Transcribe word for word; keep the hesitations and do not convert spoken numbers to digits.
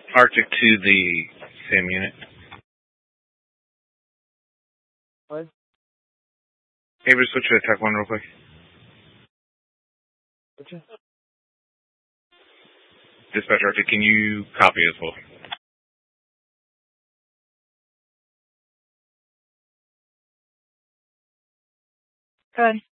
Arctic to the same unit. What? Hey, just switch to attack one real quick. Gotcha. Dispatch Arctic, can you copy as well? Good.